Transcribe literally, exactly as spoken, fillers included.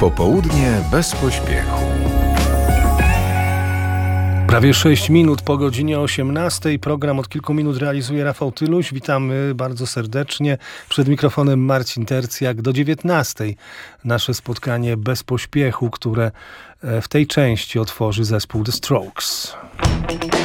Popołudnie bez pośpiechu. Prawie sześć minut po godzinie osiemnastej. Program od kilku minut realizuje Rafał Tyluś. Witamy bardzo serdecznie. Przed mikrofonem Marcin Tercjak. Do dziewiętnastej nasze spotkanie bez pośpiechu, które w tej części otworzy zespół The Strokes.